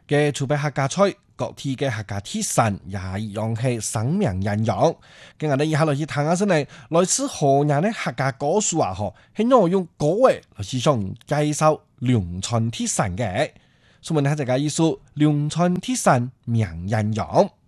嘅儲備客家菜，各地嘅客家鐵神也一樣係聲名遠揚。咁我哋以下來去睇下先嚟，來自河南嘅客家歌手啊，嗬，係我用歌嚟去上介紹龍川鐵神嘅。所以呢，就係意思龍川鐵神名遠揚。